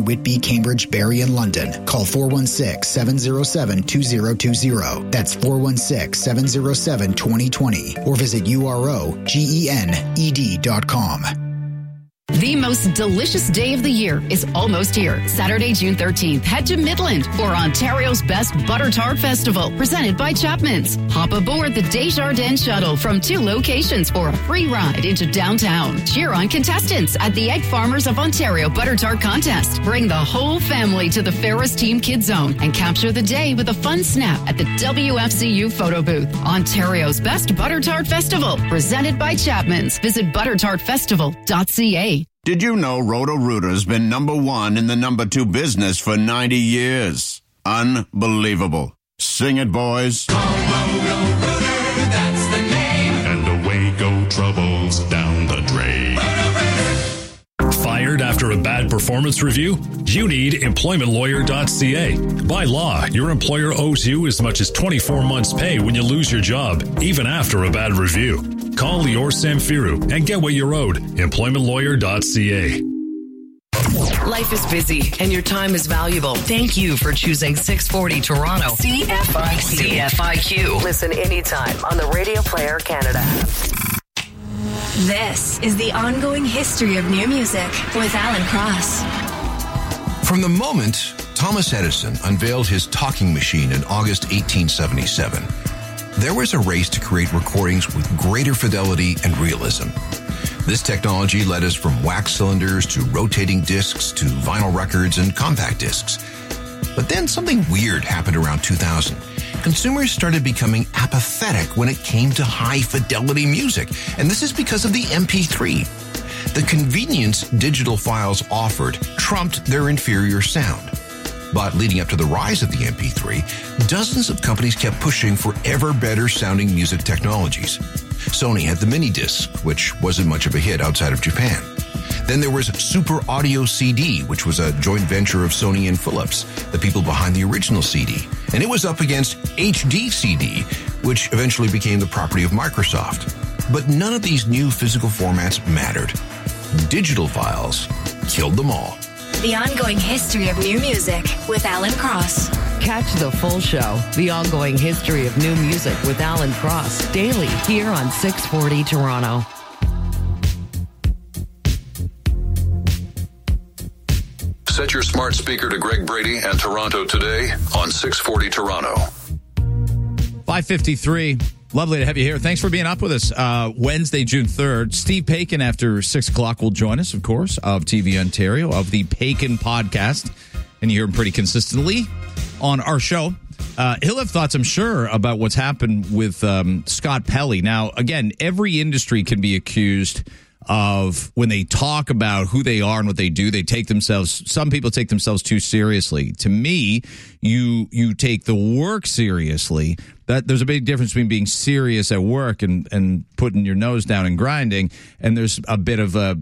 Whitby, Cambridge, Barrie, and London. Call 416-707-2020. That's 416-707-2020. Or visit UROGENED.com. The most delicious day of the year is almost here. Saturday, June 13th, head to Midland for Ontario's best butter tart festival, presented by Chapman's. Hop aboard the Desjardins shuttle from 2 locations for a free ride into downtown. Cheer on contestants at the Egg Farmers of Ontario Butter Tart Contest. Bring the whole family to the Ferris Team Kids Zone and capture the day with a fun snap at the WFCU photo booth. Ontario's best butter tart festival, presented by Chapman's. Visit buttertartfestival.ca. Did you know Roto-Rooter's been number 1 in the number 2 business for 90 years? Unbelievable. Sing it, boys. Roto-Rooter, that's the name. And away go troubles down the drain. Fired after a bad performance review? You need employmentlawyer.ca. By law, your employer owes you as much as 24 months' pay when you lose your job, even after a bad review. Call Lior Samfiru and get what you're owed. employmentlawyer.ca. Life is busy and your time is valuable. Thank you for choosing 640 Toronto. CFIQ. Listen anytime on the Radio Player Canada. This is the ongoing history of new music with Alan Cross. From the moment Thomas Edison unveiled his talking machine in August 1877, there was a race to create recordings with greater fidelity and realism. This technology led us from wax cylinders to rotating discs to vinyl records and compact discs. But then something weird happened around 2000. Consumers started becoming apathetic when it came to high-fidelity music, and this is because of the MP3. The convenience digital files offered trumped their inferior sound. But leading up to the rise of the MP3, dozens of companies kept pushing for ever better sounding music technologies. Sony had the mini disc, which wasn't much of a hit outside of Japan. Then there was Super Audio CD, which was a joint venture of Sony and Philips, the people behind the original CD. And it was up against HD CD, which eventually became the property of Microsoft. But none of these new physical formats mattered. Digital files killed them all. The ongoing history of new music with Alan Cross. Catch the full show, The Ongoing History of New Music with Alan Cross, daily here on 640 Toronto. Set your smart speaker to Greg Brady and Toronto today on 640 Toronto. 5:53. Lovely to have you here. Thanks for being up with us. Wednesday, June 3rd. Steve Paikin after 6 o'clock will join us, of course, of TV Ontario, of the Paikin podcast. And you hear him pretty consistently on our show. He'll have thoughts, I'm sure, about what's happened with Scott Pelley. Now, again, every industry can be accused of, when they talk about who they are and what they do, some people take themselves too seriously. To me, you take the work seriously. That there's a big difference between being serious at work and putting your nose down and grinding, and there's a bit of a,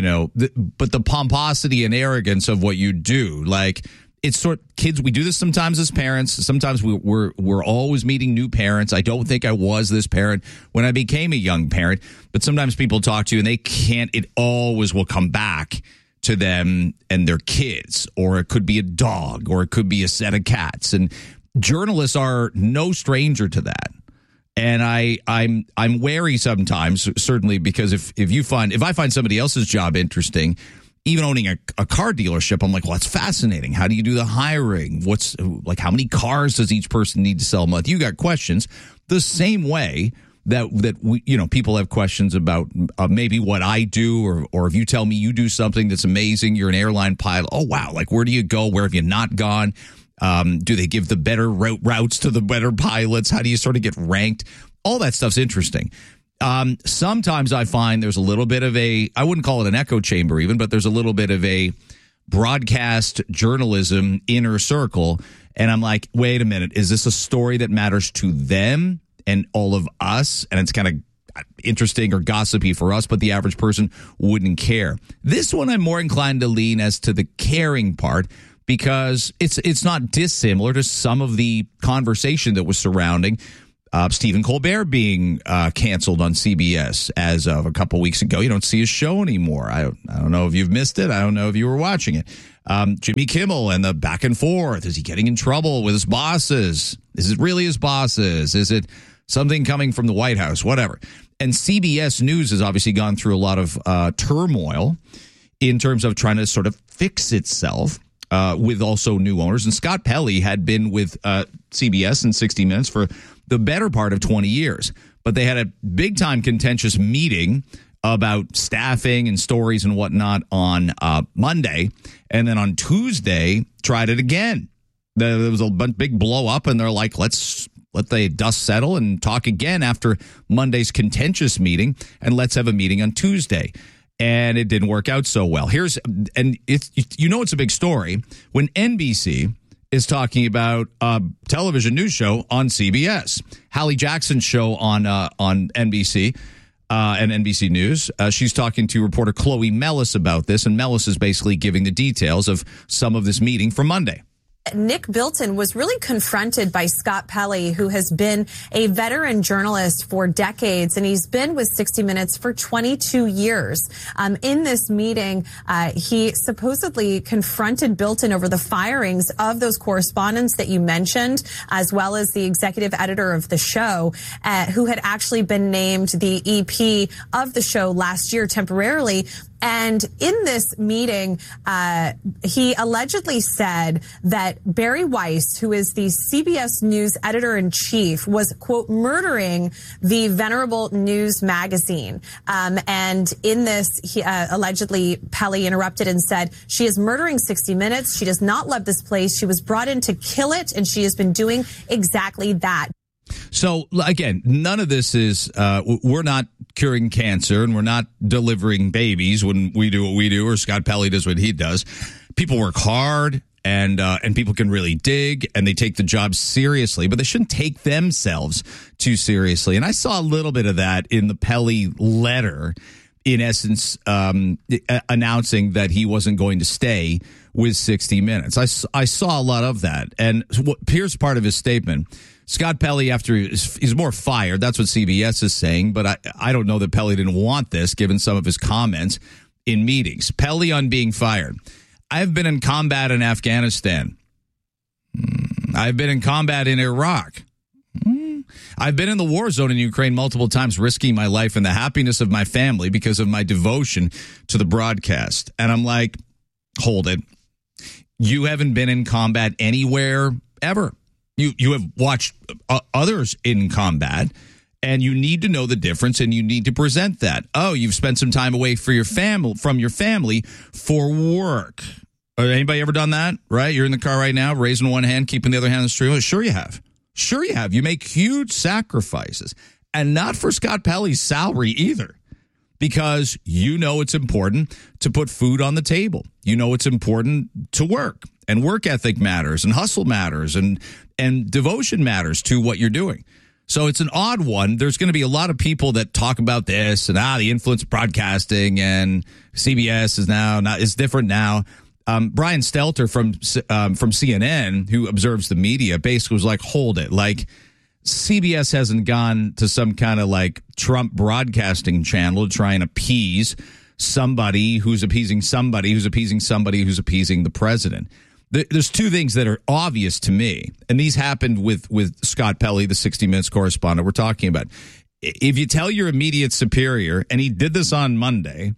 but the pomposity and arrogance of what you do, like, it's kids, we do this sometimes as parents. Sometimes we're always meeting new parents. I don't think I was this parent when I became a young parent, but sometimes people talk to you and it always will come back to them and their kids, or it could be a dog, or it could be a set of cats. And journalists are no stranger to that. And I'm wary sometimes, certainly, because if I find somebody else's job interesting, even owning a car dealership, I'm like, well, that's fascinating. How do you do the hiring? How many cars does each person need to sell a month? You got questions the same way that we, people have questions about maybe what I do, or if you tell me you do something that's amazing, you're an airline pilot. Oh, wow. Like, where do you go? Where have you not gone? Do they give the better routes to the better pilots? How do you sort of get ranked? All that stuff's interesting. Sometimes I find there's a little bit of I wouldn't call it an echo chamber even, but there's a little bit of a broadcast journalism inner circle. And I'm like, wait a minute, is this a story that matters to them and all of us? And it's kind of interesting or gossipy for us, but the average person wouldn't care. This one, I'm more inclined to lean as to the caring part, because it's not dissimilar to some of the conversation that was surrounding Stephen Colbert being canceled on CBS as of a couple weeks ago. You don't see his show anymore. I don't know if you've missed it. I don't know if you were watching it. Jimmy Kimmel and the back and forth. Is he getting in trouble with his bosses? Is it really his bosses? Is it something coming from the White House? Whatever. And CBS News has obviously gone through a lot of turmoil in terms of trying to sort of fix itself with also new owners. And Scott Pelley had been with CBS and 60 Minutes for the better part of 20 years. But they had a big-time contentious meeting about staffing and stories and whatnot on Monday. And then on Tuesday, tried it again. There was a big blow up, and they're like, let's let the dust settle and talk again after Monday's contentious meeting, and let's have a meeting on Tuesday. And it didn't work out so well. It's a big story when NBC is talking about a television news show on CBS. Hallie Jackson's show on NBC and NBC News. She's talking to reporter Chloe Mellis about this, and Mellis is basically giving the details of some of this meeting from Monday. Nick Bilton was really confronted by Scott Pelley, who has been a veteran journalist for decades, and he's been with 60 Minutes for 22 years. In this meeting, he supposedly confronted Bilton over the firings of those correspondents that you mentioned, as well as the executive editor of the show, who had actually been named the EP of the show last year temporarily. And in this meeting, he allegedly said that Barry Weiss, who is the CBS News editor-in-chief, was, quote, murdering the venerable news magazine. And in this, allegedly, Pelley interrupted and said, she is murdering 60 Minutes. She does not love this place. She was brought in to kill it, and she has been doing exactly that. So, again, none of this is, we're not curing cancer and we're not delivering babies when we do what we do or Scott Pelley does what he does. People work hard and people can really dig and they take the job seriously, but they shouldn't take themselves too seriously. And I saw a little bit of that in the Pelley letter, in essence, announcing that he wasn't going to stay with 60 Minutes. I saw a lot of that. And here's part of his statement. Scott Pelley, after he's more fired, that's what CBS is saying, but I don't know that Pelley didn't want this, given some of his comments in meetings. Pelley on being fired. I've been in combat in Afghanistan. I've been in combat in Iraq. I've been in the war zone in Ukraine multiple times, risking my life and the happiness of my family because of my devotion to the broadcast. And I'm like, hold it. You haven't been in combat anywhere ever. You have watched others in combat, and you need to know the difference, and you need to present that. Oh, you've spent some time away from your family for work. Anybody ever done that? Right? You're in the car right now, raising one hand, keeping the other hand on the steering wheel. Sure you have. Sure you have. You make huge sacrifices, and not for Scott Pelley's salary either, because you know it's important to put food on the table. You know it's important to work, and work ethic matters, and hustle matters, and devotion matters to what you're doing. So it's an odd one. There's going to be a lot of people that talk about this and the influence of broadcasting and CBS is different now. Brian Stelter from CNN, who observes the media, basically was like, hold it. Like, CBS hasn't gone to some kind of like Trump broadcasting channel to try and appease somebody who's appeasing somebody who's appeasing somebody who's appeasing the president. There's two things that are obvious to me, and these happened with Scott Pelley, the 60 Minutes correspondent we're talking about. If you tell your immediate superior, and he did this on Monday,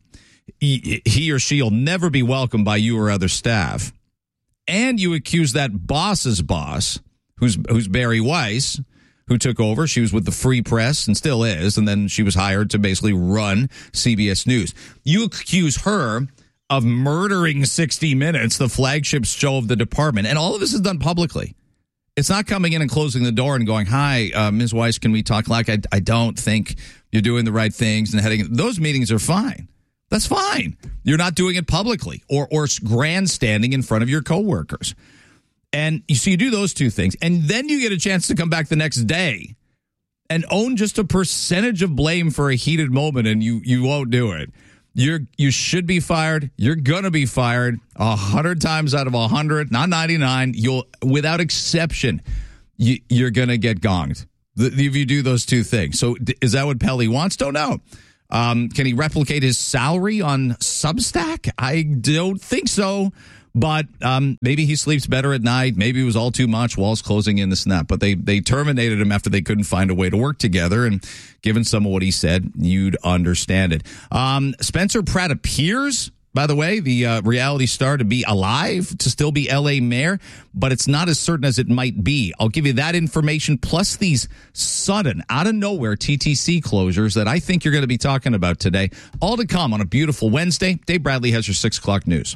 he or she will never be welcomed by you or other staff, and you accuse that boss's boss, who's Barry Weiss, who took over. She was with the Free Press and still is, and then she was hired to basically run CBS News. You accuse her of murdering 60 Minutes, the flagship show of the department. And all of this is done publicly. It's not coming in and closing the door and going, hi, Ms. Weiss, can we talk? Like, I don't think you're doing the right things and heading. Those meetings are fine. That's fine. You're not doing it publicly or grandstanding in front of your coworkers. And so you do those two things. And then you get a chance to come back the next day and own just a percentage of blame for a heated moment, and you won't do it. You should be fired. You're going to be fired 100 times out of 100, not 99. Without exception, you're going to get gonged if you do those two things. So is that what Pelley wants? Don't know. Can he replicate his salary on Substack? I don't think so. But maybe he sleeps better at night. Maybe it was all too much. Walls closing in, this and that. But they terminated him after they couldn't find a way to work together. And given some of what he said, you'd understand it. Spencer Pratt appears, by the way, the reality star, to be alive, to still be L.A. mayor, but it's not as certain as it might be. I'll give you that information, plus these sudden, out of nowhere TTC closures that I think you're going to be talking about today. All to come on a beautiful Wednesday. Dave Bradley has your 6 o'clock news.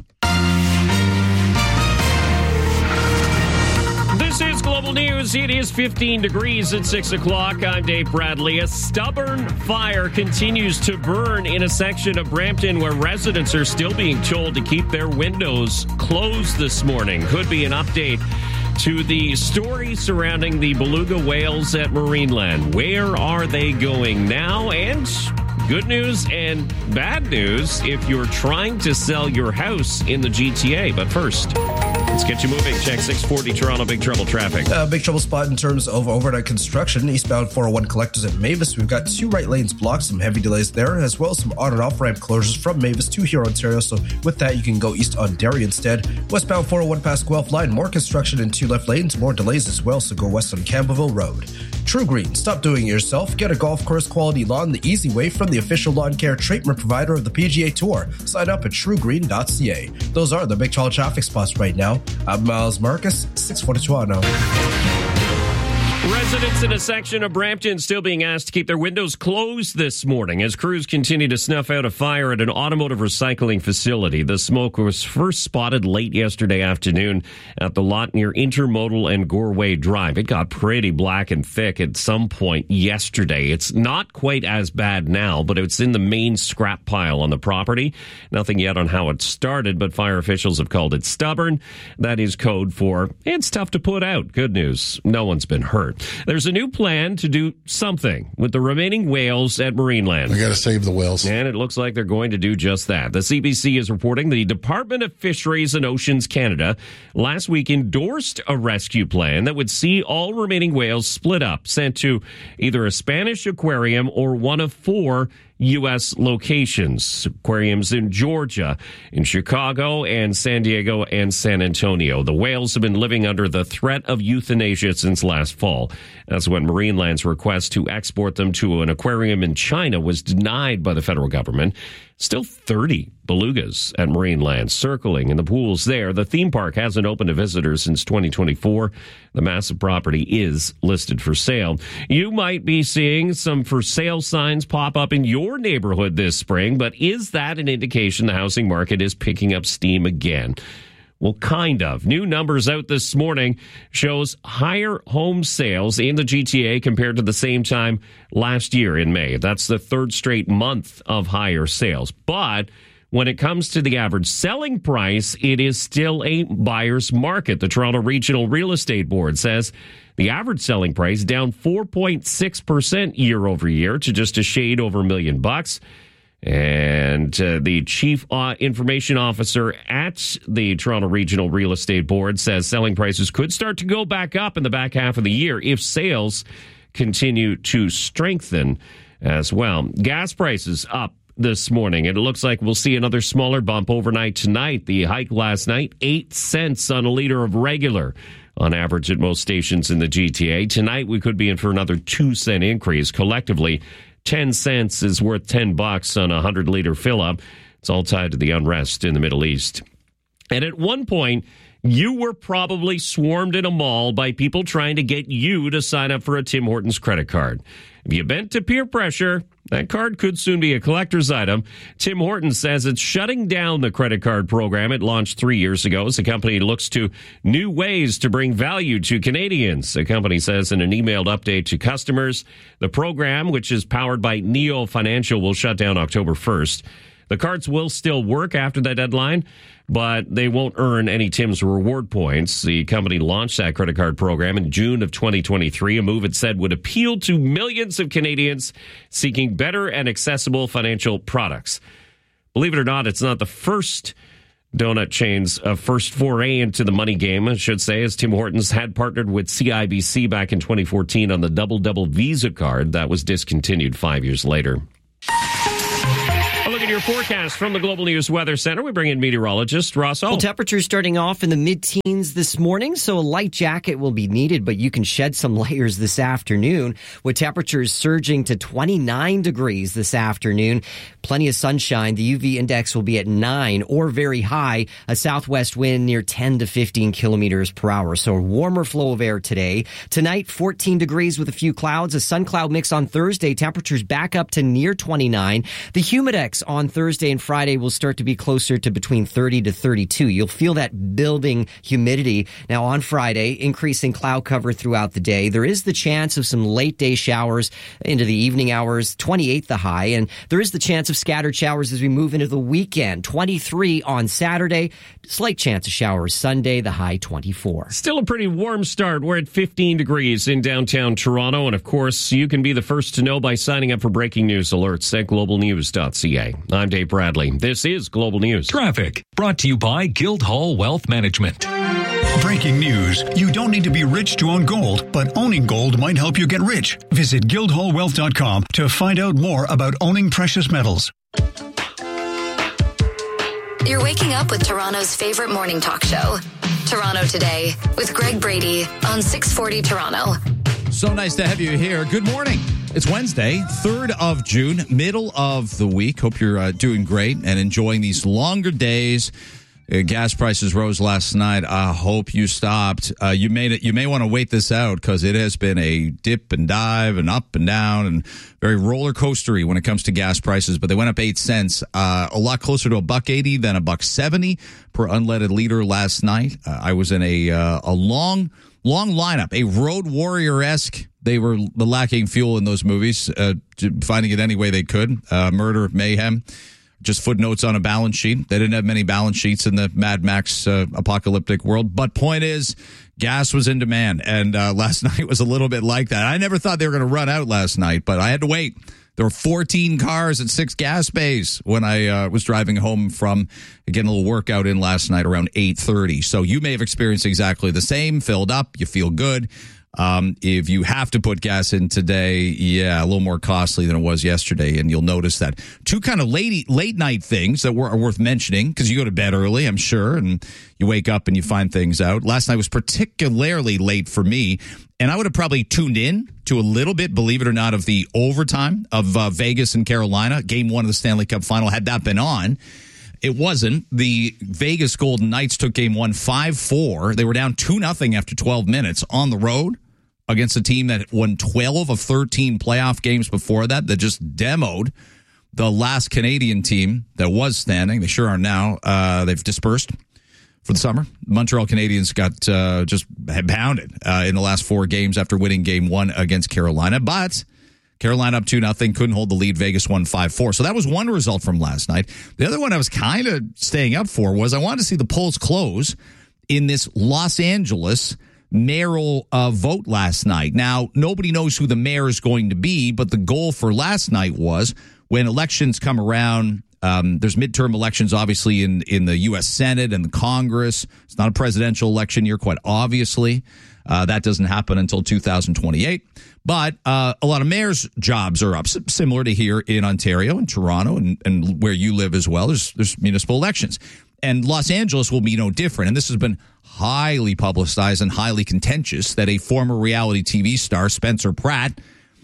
This is Global News. It is 15 degrees at 6 o'clock. I'm Dave Bradley. A stubborn fire continues to burn in a section of Brampton where residents are still being told to keep their windows closed this morning. Could be an update to the story surrounding the beluga whales at Marineland. Where are they going now? And good news and bad news if you're trying to sell your house in the GTA. But first, let's get you moving. Check 640 Toronto Big Trouble traffic. Big trouble spot in terms of overnight construction. Eastbound 401 collectors at Mavis. We've got 2 right lanes blocked, some heavy delays there, as well as some on and off ramp closures from Mavis to here, Ontario. So with that, you can go east on Derry instead. Westbound 401 past Guelph Line. More construction in 2 left lanes, more delays as well. So go west on Campbellville Road. True Green. Stop doing it yourself. Get a golf course quality lawn the easy way from the official lawn care treatment provider of the PGA Tour. Sign up at truegreen.ca. Those are the big trouble traffic spots right now. I'm Miles Marcus, 640 Toronto. Residents in a section of Brampton still being asked to keep their windows closed this morning as crews continue to snuff out a fire at an automotive recycling facility. The smoke was first spotted late yesterday afternoon at the lot near Intermodal and Goreway Drive. It got pretty black and thick at some point yesterday. It's not quite as bad now, but it's in the main scrap pile on the property. Nothing yet on how it started, but fire officials have called it stubborn. That is code for it's tough to put out. Good news, no one's been hurt. There's a new plan to do something with the remaining whales at Marineland. We got to save the whales. And it looks like they're going to do just that. The CBC is reporting the Department of Fisheries and Oceans Canada last week endorsed a rescue plan that would see all remaining whales split up, sent to either a Spanish aquarium or one of 4 U.S. locations, aquariums in Georgia, in Chicago, and San Diego, and San Antonio. The whales have been living under the threat of euthanasia since last fall. That's when Marineland's request to export them to an aquarium in China was denied by the federal government. Still 30 belugas at Marineland circling in the pools there. The theme park hasn't opened to visitors since 2024. The massive property is listed for sale. You might be seeing some for sale signs pop up in your neighborhood this spring, but is that an indication the housing market is picking up steam again? Well, kind of. New numbers out this morning shows higher home sales in the GTA compared to the same time last year in May. That's the 3rd straight month of higher sales. But when it comes to the average selling price, it is still a buyer's market. The Toronto Regional Real Estate Board says the average selling price down 4.6% year over year to just a shade over $1 million. And the chief information officer at the Toronto Regional Real Estate Board says selling prices could start to go back up in the back half of the year if sales continue to strengthen as well. Gas prices up this morning, and it looks like we'll see another smaller bump overnight tonight. The hike last night, 8 cents on a liter of regular on average at most stations in the GTA. Tonight, we could be in for another 2-cent increase. Collectively, 10 cents is worth $10 on a 100-liter fill-up. It's all tied to the unrest in the Middle East. And at one point, you were probably swarmed in a mall by people trying to get you to sign up for a Tim Hortons credit card. If you bent to peer pressure, that card could soon be a collector's item. Tim Hortons says it's shutting down the credit card program it launched 3 years ago as the company looks to new ways to bring value to Canadians. The company says in an emailed update to customers, the program, which is powered by Neo Financial, will shut down October 1st. The cards will still work after that deadline, but they won't earn any Tim's reward points. The company launched that credit card program in June of 2023, a move it said would appeal to millions of Canadians seeking better and accessible financial products. Believe it or not, it's not the first donut chain's first foray into the money game, I should say, as Tim Hortons had partnered with CIBC back in 2014 on the Double Visa card that was discontinued 5 years later. A look at your forecast from the Global News Weather Center. We bring in meteorologist Ross O. Well, temperatures starting off in the mid-teens this morning, so a light jacket will be needed, but you can shed some layers this afternoon, with temperatures surging to 29 degrees this afternoon. Plenty of sunshine. The UV index will be at 9 or very high. A southwest wind near 10 to 15 kilometers per hour. So a warmer flow of air today. Tonight, 14 degrees with a few clouds. A sun cloud mix on Thursday. Temperatures back up to near 29. The humidex on Thursday and Friday will start to be closer to between 30 to 32. You'll feel that building humidity. Now on Friday, increasing cloud cover throughout the day. There is the chance of some late day showers into the evening hours. 28 the high. And there is the chance of scattered showers as we move into the weekend. 23 on Saturday. Slight chance of showers Sunday, the high 24. Still a pretty warm start. We're at 15 degrees in downtown Toronto. And of course, you can be the first to know by signing up for breaking news alerts at globalnews.ca. I'm Dave Bradley. This is Global News. Traffic brought to you by Guildhall Wealth Management. Breaking news. You don't need to be rich to own gold, but owning gold might help you get rich. Visit guildhallwealth.com to find out more about owning precious metals. You're waking up with Toronto's favorite morning talk show, Toronto Today, with Greg Brady on 640 Toronto. So nice to have you here. Good morning. It's Wednesday, 3rd of June, middle of the week. Hope you're doing great and enjoying these longer days. Gas prices rose last night. I hope you stopped. You may want to wait this out because it has been a dip and dive and up and down and very roller coastery when it comes to gas prices. But they went up 8 cents, a lot closer to $1.80 than $1.70 per unleaded liter last night. I was in a long lineup, a Road Warrior-esque. They were lacking fuel in those movies, finding it any way they could. Murder, mayhem. Just footnotes on a balance sheet. They didn't have many balance sheets in the Mad Max apocalyptic world. But point is, gas was in demand. And last night was a little bit like that. I never thought they were going to run out last night, but I had to wait. There were 14 cars at 6 gas bays when I was driving home from getting a little workout in last night around 8:30. So you may have experienced exactly the same. Filled up. You feel good. If you have to put gas in today, yeah, a little more costly than it was yesterday. And you'll notice that two kind of late night things that are worth mentioning because you go to bed early, I'm sure, and you wake up and you find things out. Last night was particularly late for me, and I would have probably tuned in to a little bit, believe it or not, of the overtime of Vegas and Carolina, game 1 of the Stanley Cup final. Had that been on, it wasn't. The Vegas Golden Knights took game 1 5-4. They were down 2-0 after 12 minutes on the road against a team that won 12 of 13 playoff games before that just demoed the last Canadian team that was standing. They sure are now. They've dispersed for the summer. Montreal Canadiens got just pounded in the last 4 games after winning game 1 against Carolina. But Carolina up 2-0, couldn't hold the lead. Vegas won 5-4. So that was one result from last night. The other one I was kind of staying up for was I wanted to see the polls close in this Los Angeles mayoral vote last night. Now, nobody knows who the mayor is going to be, but the goal for last night was when elections come around, there's midterm elections, obviously, in the U.S. Senate and the Congress. It's not a presidential election year, quite obviously. That doesn't happen until 2028. But a lot of mayors' jobs are up, similar to here in Ontario and Toronto and where you live as well. There's municipal elections. And Los Angeles will be no different. And this has been highly publicized and highly contentious that a former reality TV star, Spencer Pratt,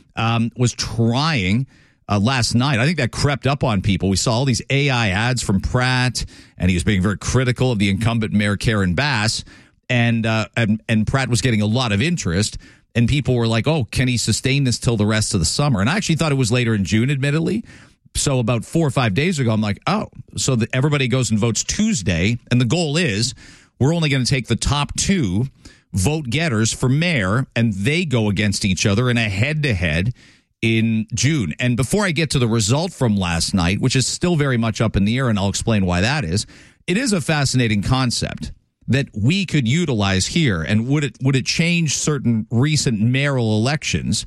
was trying last night. I think that crept up on people. We saw all these AI ads from Pratt, and he was being very critical of the incumbent mayor, Karen Bass. And Pratt was getting a lot of interest. And people were like, oh, can he sustain this till the rest of the summer? And I actually thought it was later in June, admittedly. So about 4 or 5 days ago, I'm like, oh, so that everybody goes and votes Tuesday. And the goal is we're only going to take the top 2 vote getters for mayor, and they go against each other in a head-to-head in June. And before I get to the result from last night, which is still very much up in the air, and I'll explain why that is, it is a fascinating concept that we could utilize here. And would it change certain recent mayoral elections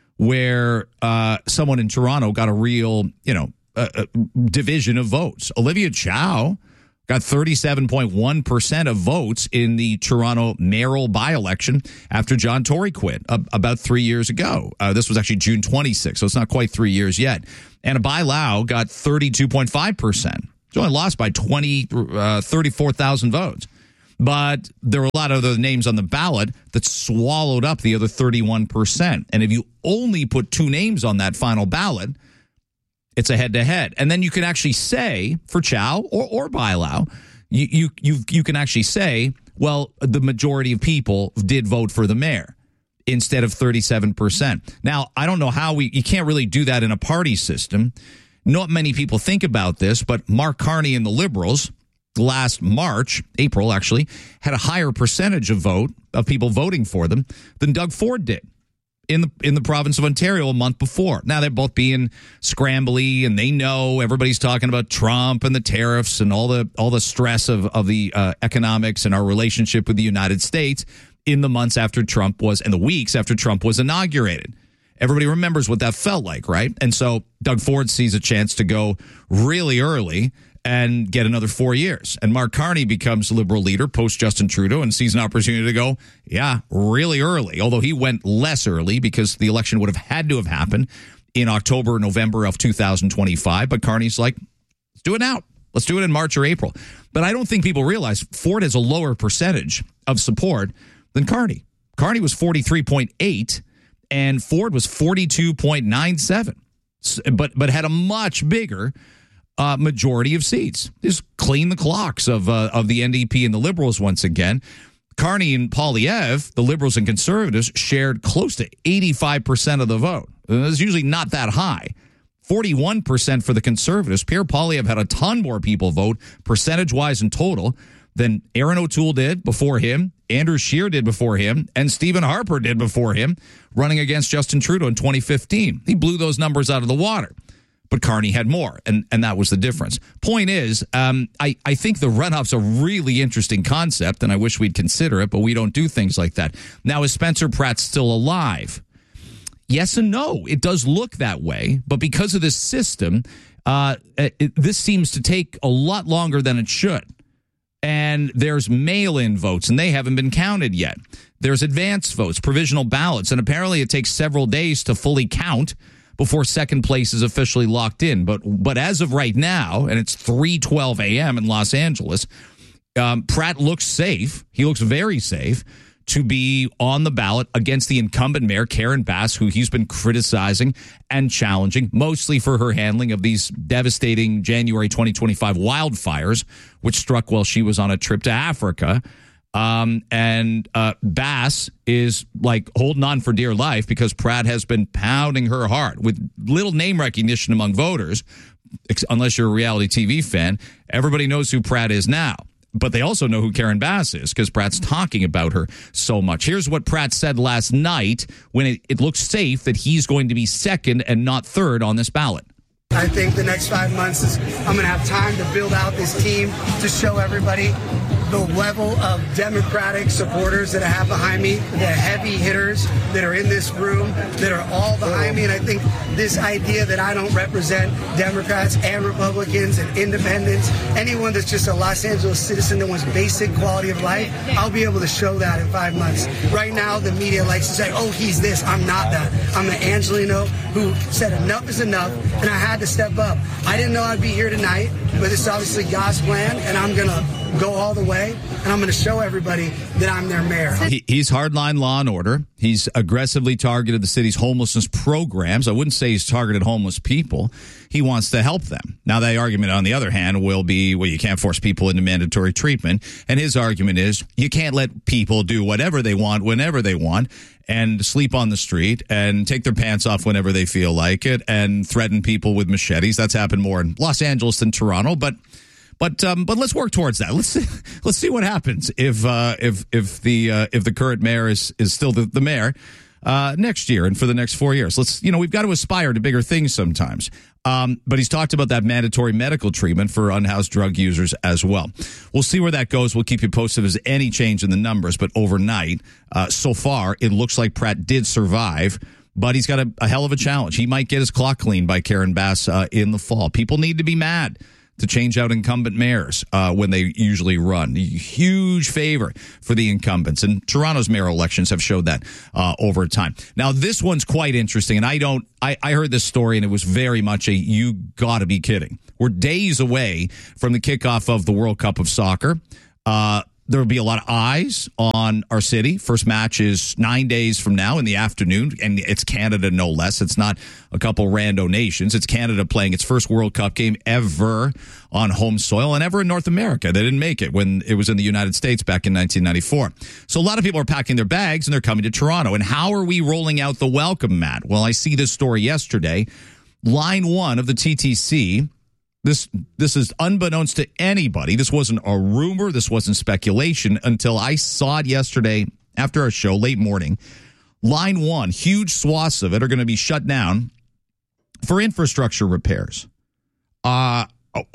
where someone in Toronto got a real, division of votes? Olivia Chow got 37.1% of votes in the Toronto mayoral by-election after John Tory quit about 3 years ago. This was actually June 26th, so it's not quite 3 years yet. And Abai Lau got 32.5%. He only lost by 34,000 votes. But there were a lot of other names on the ballot that swallowed up the other 31%. And if you only put 2 names on that final ballot, it's a head-to-head. And then you can actually say, for Chow or Bai Lau, you can actually say, well, the majority of people did vote for the mayor instead of 37%. Now, I don't know how you can't really do that in a party system. Not many people think about this, but Mark Carney and the Liberals last March, April actually, had a higher percentage of people voting for them than Doug Ford did in the province of Ontario a month before. Now they're both being scrambly, and they know everybody's talking about Trump and the tariffs and all the stress of the economics and our relationship with the United States in the months after Trump was and the weeks after Trump was inaugurated. Everybody remembers what that felt like, right? And so Doug Ford sees a chance to go really early and get another 4 years. And Mark Carney becomes Liberal leader post Justin Trudeau and sees an opportunity to go, really early. Although he went less early because the election would have had to have happened in October or November of 2025. But Carney's like, let's do it now. Let's do it in March or April. But I don't think people realize Ford has a lower percentage of support than Carney. Carney was 43.8 and Ford was 42.97, but had a much bigger majority of seats. Just clean the clocks of the NDP and the Liberals once again. Carney and Poilievre, the Liberals and Conservatives, shared close to 85% of the vote. It's usually not that high. 41% for the Conservatives. Pierre Poilievre had a ton more people vote, percentage-wise in total, than Aaron O'Toole did before him, Andrew Scheer did before him, and Stephen Harper did before him, running against Justin Trudeau in 2015. He blew those numbers out of the water. But Carney had more, and that was the difference. Point is, I think the runoff's a really interesting concept, and I wish we'd consider it, but we don't do things like that. Now, is Spencer Pratt still alive? Yes and no. It does look that way, but because of this system, this seems to take a lot longer than it should. And there's mail-in votes, and they haven't been counted yet. There's advance votes, provisional ballots, and apparently it takes several days to fully count before second place is officially locked in. But as of right now, and it's 3:12 a.m. in Los Angeles, Pratt looks safe. He looks very safe to be on the ballot against the incumbent mayor, Karen Bass, who he's been criticizing and challenging, mostly for her handling of these devastating January 2025 wildfires, which struck while she was on a trip to Africa. And Bass is like holding on for dear life because Pratt has been pounding her heart with little name recognition among voters. Unless you're a reality TV fan, everybody knows who Pratt is now. But they also know who Karen Bass is because Pratt's talking about her so much. Here's what Pratt said last night when it looks safe that he's going to be second and not third on this ballot. I think the next 5 months I'm going to have time to build out this team to show everybody the level of Democratic supporters that I have behind me, the heavy hitters that are in this room, that are all behind me. And I think this idea that I don't represent Democrats and Republicans and independents, anyone that's just a Los Angeles citizen that wants basic quality of life, I'll be able to show that in 5 months. Right now, the media likes to say, oh, he's this. I'm not that. I'm the Angelino who said enough is enough, and I had to step up. I didn't know I'd be here tonight, but it's obviously God's plan, and I'm going to go all the way, and I'm going to show everybody that I'm their mayor. He's hardline law and order. He's aggressively targeted the city's homelessness programs. I wouldn't say he's targeted homeless people. He wants to help them. Now, the argument, on the other hand, will be, well, you can't force people into mandatory treatment. And his argument is you can't let people do whatever they want, whenever they want, and sleep on the street and take their pants off whenever they feel like it and threaten people with machetes. That's happened more in Los Angeles than Toronto, but let's work towards that. Let's see what happens if the current mayor is still the mayor next year and for the next 4 years. We've got to aspire to bigger things sometimes. But he's talked about that mandatory medical treatment for unhoused drug users as well. We'll see where that goes. We'll keep you posted if there's any change in the numbers. But overnight, so far, it looks like Pratt did survive. But he's got a hell of a challenge. He might get his clock cleaned by Karen Bass in the fall. People need to be mad. to change out incumbent mayors when they usually run. Huge favor for the incumbents. And Toronto's mayoral elections have showed that over time. Now, this one's quite interesting. And I heard this story, and it was very much you got to be kidding. We're days away from the kickoff of the World Cup of Soccer. There will be a lot of eyes on our city. First match is 9 days from now in the afternoon, and it's Canada no less. It's not a couple rando nations. It's Canada playing its first World Cup game ever on home soil and ever in North America. They didn't make it when it was in the United States back in 1994. So a lot of people are packing their bags, and they're coming to Toronto. And how are we rolling out the welcome mat? Well, I see this story yesterday. Line 1 of the TTC. This is unbeknownst to anybody. This wasn't a rumor. This wasn't speculation until I saw it yesterday after our show, late morning. Line 1, huge swaths of it are going to be shut down for infrastructure repairs. What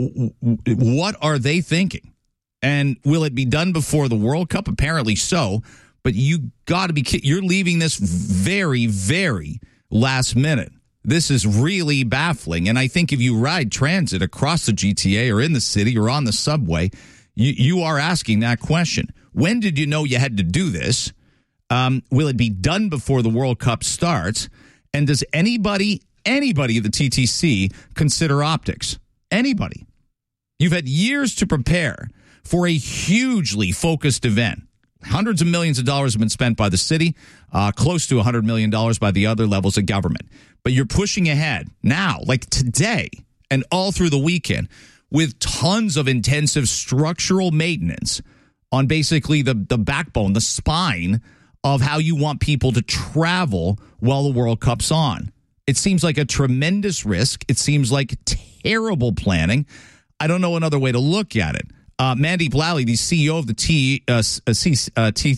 are they thinking? And will it be done before the World Cup? Apparently so. But you got to be kidding. You're leaving this very, very last minute. This is really baffling. And I think if you ride transit across the GTA or in the city or on the subway, you are asking that question. When did you know you had to do this? Will it be done before the World Cup starts? And does anybody at the TTC consider optics? Anybody? You've had years to prepare for a hugely focused event. Hundreds of millions of dollars have been spent by the city, close to $100 million by the other levels of government. But you're pushing ahead now, like today and all through the weekend, with tons of intensive structural maintenance on basically the backbone, the spine of how you want people to travel while the World Cup's on. It seems like a tremendous risk. It seems like terrible planning. I don't know another way to look at it. Mandeep Lally, the CEO of the CTC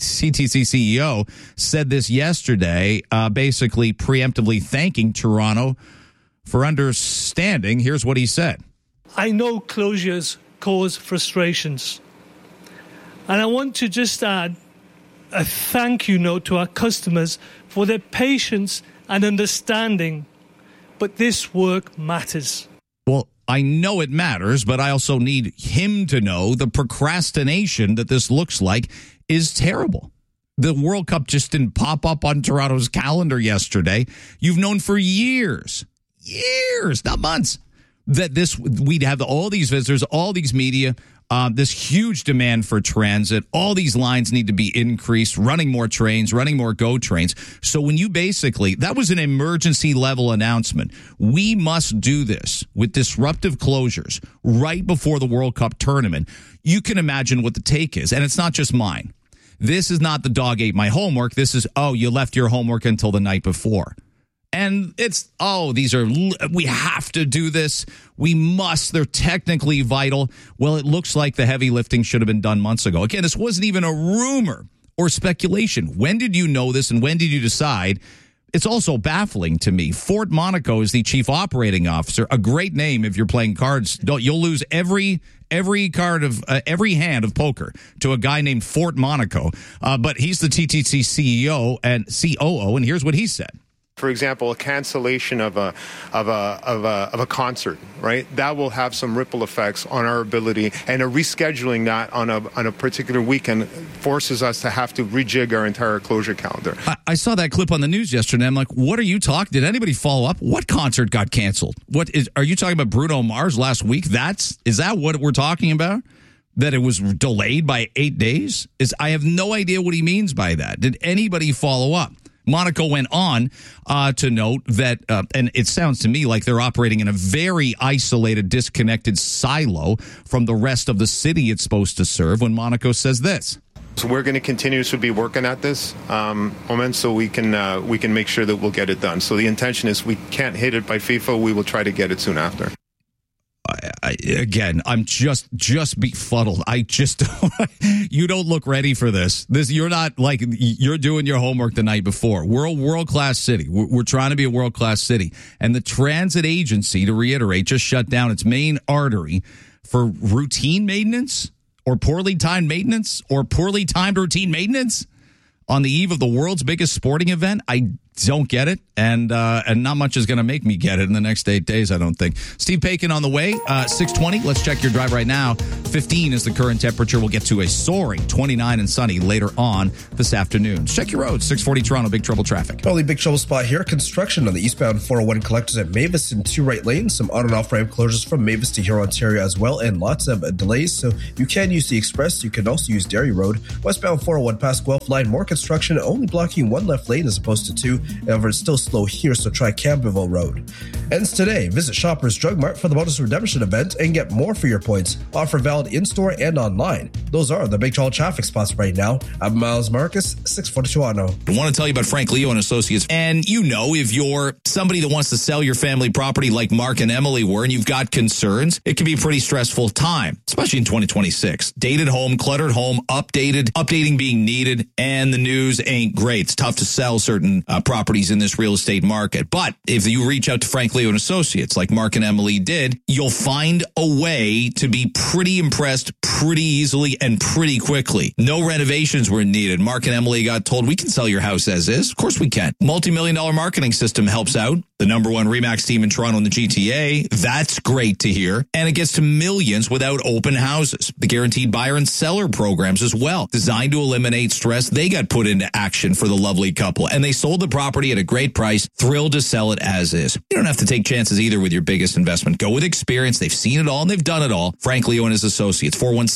CEO, said this yesterday, basically preemptively thanking Toronto for understanding. Here's what he said. I know closures cause frustrations. And I want to just add a thank you note to our customers for their patience and understanding. But this work matters. Well, I know it matters, but I also need him to know the procrastination that this looks like is terrible. The World Cup just didn't pop up on Toronto's calendar yesterday. You've known for years, not months, that we'd have all these visitors, all these media, this huge demand for transit. All these lines need to be increased, running more trains, running more GO trains. So when you that was an emergency level announcement. We must do this with disruptive closures right before the World Cup tournament. You can imagine what the take is. And it's not just mine. This is not the dog ate my homework. This is, you left your homework until the night before. And it's, we have to do this. We must. They're technically vital. Well, it looks like the heavy lifting should have been done months ago. Again, this wasn't even a rumor or speculation. When did you know this and when did you decide? It's also baffling to me. Fort Monaco is the chief operating officer. A great name if you're playing cards. You'll lose every card of every hand of poker to a guy named Fort Monaco. But he's the TTC CEO and COO, and here's what he said. For example, a cancellation of a concert, right? That will have some ripple effects on our ability, and a rescheduling that on a particular weekend forces us to have to rejig our entire closure calendar. I saw that clip on the news yesterday. I'm like, what are you talking? Did anybody follow up? What concert got canceled? Are you talking about Bruno Mars last week? Is that what we're talking about? That it was delayed by 8 days? I have no idea what he means by that. Did anybody follow up? Monaco went on to note that, and it sounds to me like they're operating in a very isolated, disconnected silo from the rest of the city it's supposed to serve when Monaco says this. So we're going to continue to be working at this moment so we can make sure that we'll get it done. So the intention is we can't hit it by FIFA. We will try to get it soon after. I'm just befuddled. You don't look ready for this. You're not like you're doing your homework the night before. We're a world-class city. We're trying to be a world-class city. And the transit agency, to reiterate, just shut down its main artery for routine maintenance or poorly timed maintenance or poorly timed routine maintenance on the eve of the world's biggest sporting event. don't get it, and not much is going to make me get it in the next 8 days, I don't think. Steve Paikin on the way, 6:20. Let's check your drive right now. 15 is the current temperature. We'll get to a soaring 29 and sunny later on this afternoon. Check your roads. 640 Toronto, big trouble traffic. Only big trouble spot here. Construction on the eastbound 401 collectors at Mavis in 2 right lanes. Some on and off ramp closures from Mavis to Huron, Ontario as well, and lots of delays. So you can use the express. You can also use Derry Road. Westbound 401 past Guelph line. More construction, only blocking 1 left lane as opposed to 2. However, it's still slow here, so try Campbellville Road. Ends today. Visit Shoppers Drug Mart for the bonus redemption event and get more for your points. Offer valid in-store and online. Those are the big trouble traffic spots right now. I'm Miles Marcus, 640 Toronto. I want to tell you about Frank Leo and Associates. And you know, if you're somebody that wants to sell your family property like Mark and Emily were, and you've got concerns, it can be a pretty stressful time, especially in 2026. Dated home, cluttered home, updating being needed, and the news ain't great. It's tough to sell certain properties in this real estate market. But if you reach out to Frank Leo and Associates like Mark and Emily did, you'll find a way to be pretty impressed pretty easily and pretty quickly. No renovations were needed. Mark and Emily got told, we can sell your house as is. Of course we can. Multi-million-dollar marketing system helps out. The number 1 RE/MAX team in Toronto and the GTA. That's great to hear. And it gets to millions without open houses. The guaranteed buyer and seller programs as well. Designed to eliminate stress. They got put into action for the lovely couple. And they sold the property at a great price. Thrilled to sell it as is. You don't have to take chances either with your biggest investment. Go with experience. They've seen it all and they've done it all. Frank Leo and his associates.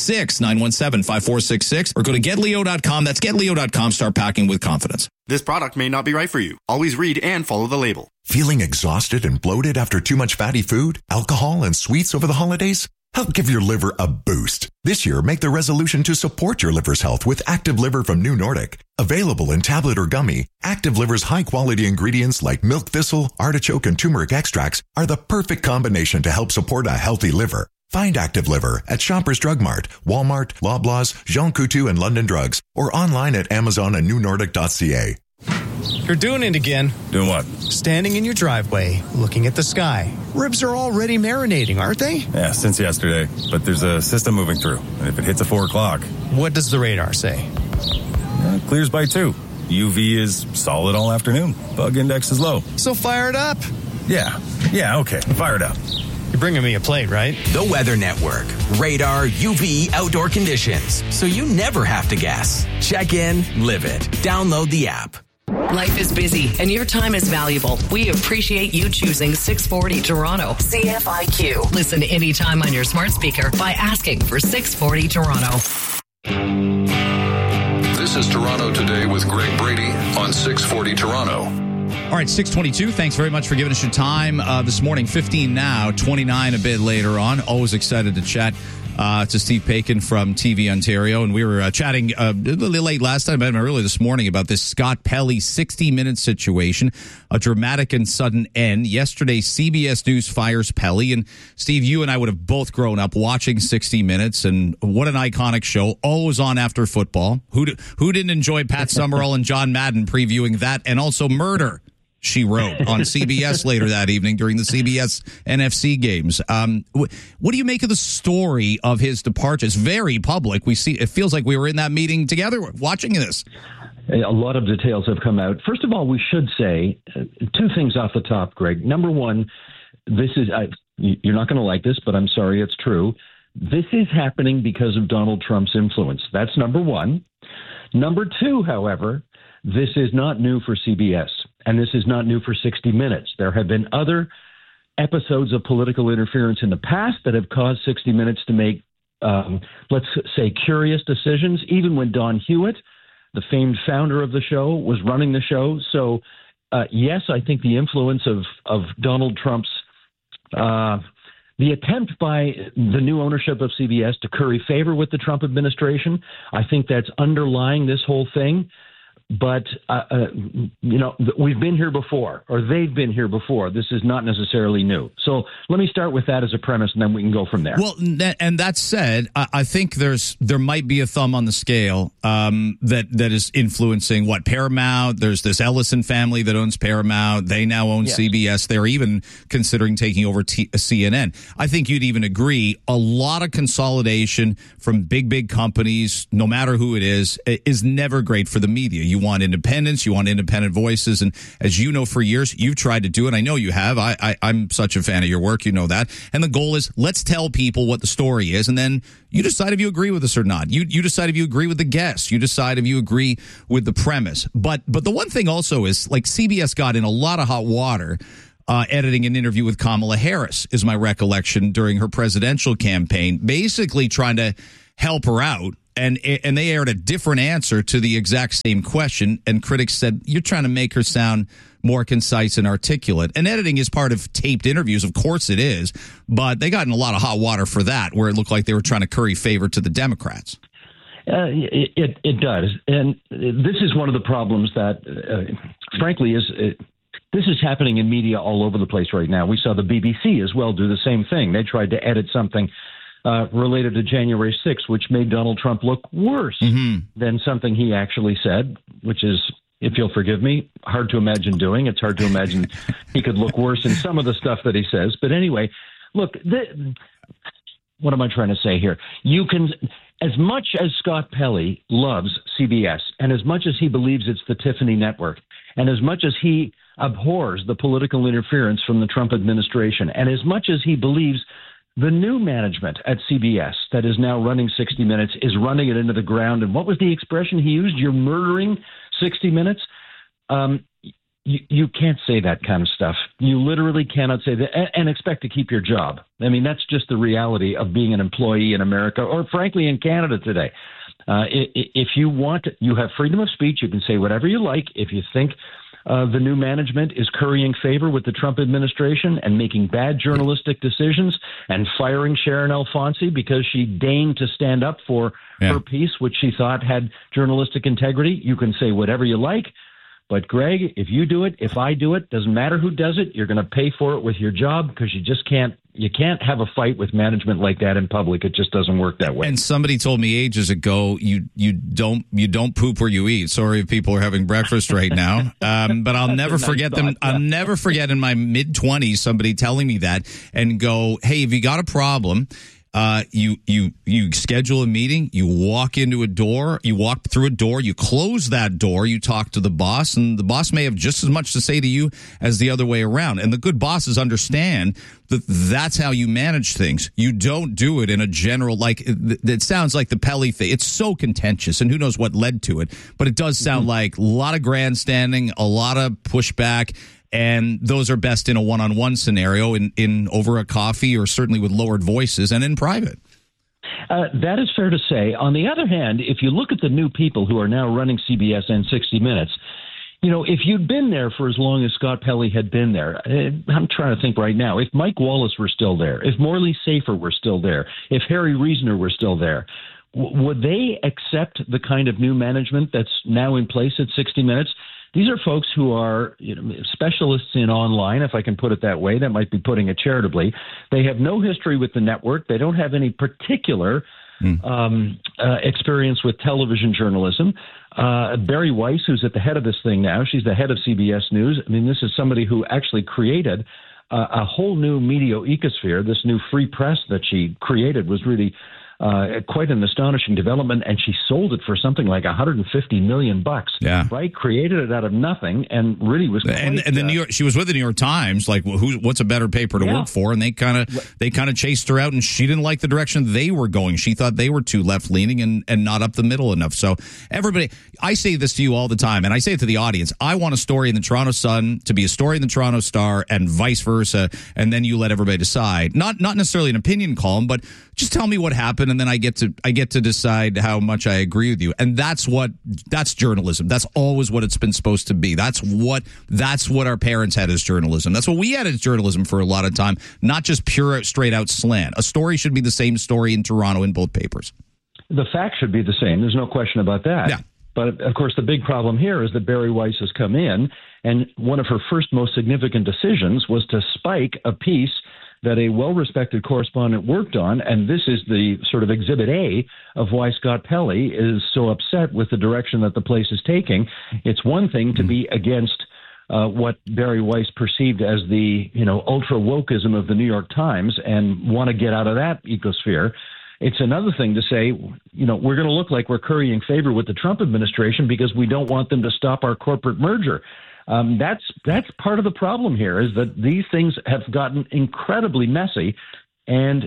416-917-5466 or go to getleo.com. That's getleo.com. Start packing with confidence. This product may not be right for you. Always read and follow the label. Feeling exhausted and bloated after too much fatty food, alcohol, and sweets over the holidays? Help give your liver a boost. This year, make the resolution to support your liver's health with Active Liver from New Nordic. Available in tablet or gummy, Active Liver's high-quality ingredients like milk thistle, artichoke, and turmeric extracts are the perfect combination to help support a healthy liver. Find Active Liver at Shoppers Drug Mart, Walmart, Loblaws, Jean Coutu, and London Drugs, or online at Amazon and newnordic.ca. You're doing it again. Doing what? Standing in your driveway, looking at the sky. Ribs are already marinating, aren't they? Yeah, since yesterday. But there's a system moving through. And if it hits at 4 o'clock... What does the radar say? Clears by 2. UV is solid all afternoon. Bug index is low. So fire it up. Yeah, okay. Fire it up. You're bringing me a plate, right? The Weather Network. Radar, UV, outdoor conditions. So you never have to guess. Check in, live it. Download the app. Life is busy and your time is valuable. We appreciate you choosing 640 Toronto. CFIQ. Listen anytime on your smart speaker by asking for 640 Toronto. This is Toronto Today with Greg Brady on 640 Toronto. All right, 622. Thanks very much for giving us your time this morning. 15 now, 29 a bit later on. Always excited to chat to Steve Paikin from TV Ontario. And we were chatting a little late last time, but early this morning about this Scott Pelley 60-minute situation, a dramatic and sudden end. Yesterday, CBS News fires Pelley. And Steve, you and I would have both grown up watching 60 Minutes. And what an iconic show. Always on after football. Who didn't enjoy Pat Summerall and John Madden previewing that? And also Murder, she wrote, on CBS later that evening during the CBS NFC games. What do you make of the story of his departure? It's very public. We see, it feels like we were in that meeting together watching this. A lot of details have come out. First of all, we should say 2 things off the top, Greg. Number one, this is, you're not going to like this, but I'm sorry, it's true. This is happening because of Donald Trump's influence. That's number one. Number two, however, this is not new for CBS. And this is not new for 60 Minutes. There have been other episodes of political interference in the past that have caused 60 Minutes to make, let's say, curious decisions, even when Don Hewitt, the famed founder of the show, was running the show. So, yes, I think the influence of Donald Trump's, the attempt by the new ownership of CBS to curry favor with the Trump administration, I think that's underlying this whole thing. But, we've been here before, or they've been here before. This is not necessarily new. So let me start with that as a premise, and then we can go from there. Well, and that said, I think there might be a thumb on the scale that is influencing Paramount. There's this Ellison family that owns Paramount. They now own CBS. They're even considering taking over CNN. I think you'd even agree a lot of consolidation from big companies, no matter who it is never great for the media. You want independence. You want independent voices. And as you know, for years, you've tried to do it. I know you have. I'm such a fan of your work. You know that. And the goal is, let's tell people what the story is. And then you decide if you agree with us or not. You decide if you agree with the guests. You decide if you agree with the premise. But the one thing also is, like, CBS got in a lot of hot water editing an interview with Kamala Harris, is my recollection, during her presidential campaign, basically trying to help her out. And they aired a different answer to the exact same question. And critics said, you're trying to make her sound more concise and articulate. And editing is part of taped interviews. Of course it is. But they got in a lot of hot water for that, where it looked like they were trying to curry favor to the Democrats. It does. And this is one of the problems that, frankly, this is happening in media all over the place right now. We saw the BBC as well do the same thing. They tried to edit something related to January 6th, which made Donald Trump look worse than something he actually said, which is, if you'll forgive me, hard to imagine doing. It's hard to imagine he could look worse in some of the stuff that he says. But anyway, look, what am I trying to say here? You can, as much as Scott Pelley loves CBS, and as much as he believes it's the Tiffany Network, and as much as he abhors the political interference from the Trump administration, and as much as he believes the new management at CBS that is now running 60 Minutes is running it into the ground. And what was the expression he used? You're murdering 60 Minutes. You can't say that kind of stuff. You literally cannot say that and expect to keep your job. I mean, that's just the reality of being an employee in America, or frankly in Canada today. If you want, you have freedom of speech. You can say whatever you like. If you think the new management is currying favor with the Trump administration and making bad journalistic decisions and firing Sharon Alfonsi because she deigned to stand up for her piece, which she thought had journalistic integrity, you can say whatever you like. But, Greg, if you do it, if I do it, doesn't matter who does it, you're going to pay for it with your job, because you just can't have a fight with management like that in public. It just doesn't work that way. And somebody told me ages ago, you don't poop where you eat. Sorry if people are having breakfast right now. But I'll never forget them. I'll never forget in my mid-20s somebody telling me that and go, hey, if you got a problem, you schedule a meeting, you walk through a door, you close that door, you talk to the boss, and the boss may have just as much to say to you as the other way around. And the good bosses understand that that's how you manage things. You don't do it in a general, like, it sounds like the Pelley thing. It's so contentious, and who knows what led to it. But it does sound like a lot of grandstanding, a lot of pushback. And those are best in a one-on-one scenario, in over a coffee, or certainly with lowered voices and in private. That is fair to say. On the other hand, if you look at the new people who are now running CBS and 60 Minutes, you know, if you'd been there for as long as Scott Pelley had been there, I'm trying to think right now, if Mike Wallace were still there, if Morley Safer were still there, if Harry Reasoner were still there, would they accept the kind of new management that's now in place at 60 Minutes? These are folks who are, you know, specialists in online, if I can put it that way. That might be putting it charitably. They have no history with the network. They don't have any particular experience with television journalism. Barry Weiss, who's at the head of this thing now, she's the head of CBS News. I mean, this is somebody who actually created a whole new media ecosphere. This new free press that she created was really quite an astonishing development, and she sold it for something like $150 million. Yeah, right. Created it out of nothing, and really was. And the New York, she was with the New York Times. Like, what's a better paper to work for? And they kind of chased her out, and she didn't like the direction they were going. She thought they were too left leaning and not up the middle enough. So everybody, I say this to you all the time, and I say it to the audience. I want a story in the Toronto Sun to be a story in the Toronto Star, and vice versa. And then you let everybody decide. Not necessarily an opinion column, but just tell me what happened, and then I get to decide how much I agree with you. And that's journalism. That's always what it's been supposed to be. That's what our parents had as journalism. That's what we had as journalism for a lot of time, not just pure straight out slant. A story should be the same story in Toronto in both papers. The facts should be the same. There's no question about that. Yeah. But of course, the big problem here is that Barry Weiss has come in, and one of her first most significant decisions was to spike a piece that a well-respected correspondent worked on, and this is the sort of exhibit A of why Scott Pelley is so upset with the direction that the place is taking. It's one thing to be against what Barry Weiss perceived as the, ultra-wokeism of the New York Times and want to get out of that ecosphere. It's another thing to say, we're going to look like we're currying favor with the Trump administration because we don't want them to stop our corporate merger. That's part of the problem here, is that these things have gotten incredibly messy. And,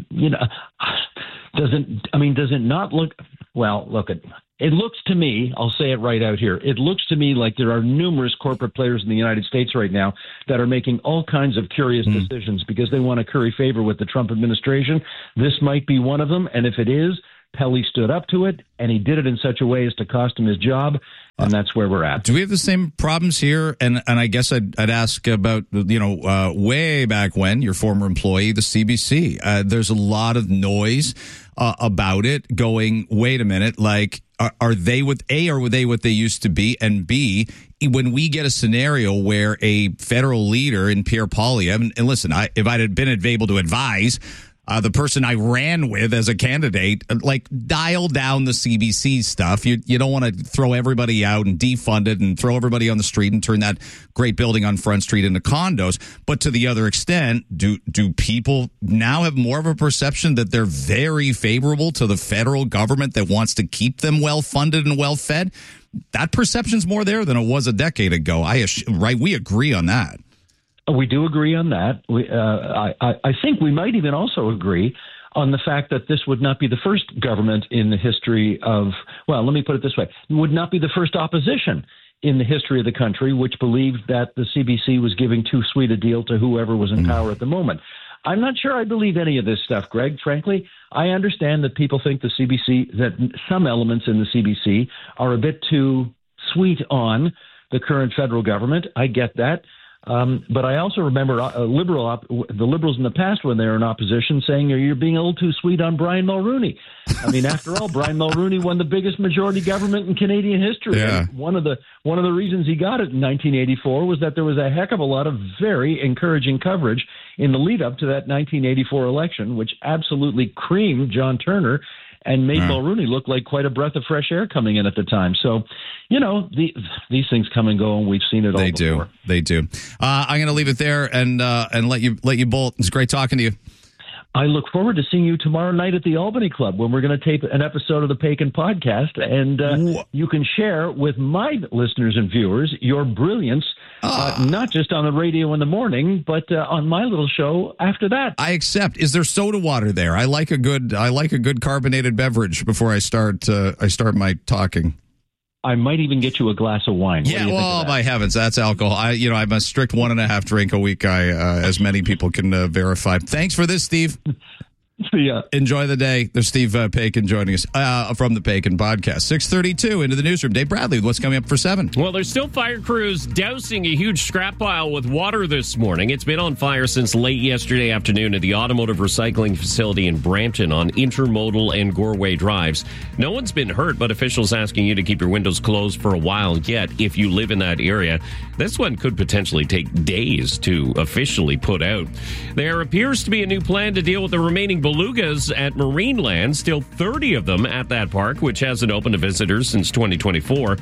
does it not look, it looks to me, I'll say it right out here, it looks to me like there are numerous corporate players in the United States right now that are making all kinds of curious decisions because they want to curry favor with the Trump administration. This might be one of them. And if it is, Pelley stood up to it, and he did it in such a way as to cost him his job, and that's where we're at. Do we have the same problems here? And I guess I'd ask about, way back when, your former employee, the CBC. There's a lot of noise about it going, wait a minute, like, are they what they used to be? And B, when we get a scenario where a federal leader in Pierre Poilievre, and listen, if I had been able to advise the person I ran with as a candidate, like, dial down the CBC stuff. You don't want to throw everybody out and defund it and throw everybody on the street and turn that great building on Front Street into condos. But to the other extent, do people now have more of a perception that they're very favorable to the federal government that wants to keep them well funded and well fed? That perception's more there than it was a decade ago. Right? We agree on that. We do agree on that. I think we might even also agree on the fact that this would not be the first government in the history of, well, let me put it this way, would not be the first opposition in the history of the country which believed that the CBC was giving too sweet a deal to whoever was in power at the moment. I'm not sure I believe any of this stuff, Greg. Frankly, I understand that people think the CBC, that some elements in the CBC are a bit too sweet on the current federal government. I get that. But I also remember the liberals in the past, when they were in opposition, saying you're being a little too sweet on Brian Mulroney. I mean, after all, Brian Mulroney won the biggest majority government in Canadian history. Yeah. And one of the reasons he got it in 1984 was that there was a heck of a lot of very encouraging coverage in the lead up to that 1984 election, which absolutely creamed John Turner and made Mulroney look like quite a breath of fresh air coming in at the time. So, these things come and go, and we've seen it all before. They do. I'm going to leave it there and let you bolt. It's great talking to you. I look forward to seeing you tomorrow night at the Albany Club when we're going to tape an episode of the Paikin podcast, and you can share with my listeners and viewers your brilliance, not just on the radio in the morning, but on my little show after that. I accept. Is there soda water there? I like a good carbonated beverage before I start my talking. I might even get you a glass of wine. Yeah, well, my heavens, that's alcohol. I'm a strict 1.5 drink a week guy, as many people can verify. Thanks for this, Steve. See ya. Enjoy the day. There's Steve Paikin joining us from the Paikin podcast. 6:32 into the newsroom. Dave Bradley, what's coming up for 7? Well, there's still fire crews dousing a huge scrap pile with water this morning. It's been on fire since late yesterday afternoon at the automotive recycling facility in Brampton on Intermodal and Goreway Drives. No one's been hurt, but officials asking you to keep your windows closed for a while yet if you live in that area. This one could potentially take days to officially put out. There appears to be a new plan to deal with the remaining belugas at Marineland, still 30 of them at that park, which hasn't opened to visitors since 2024.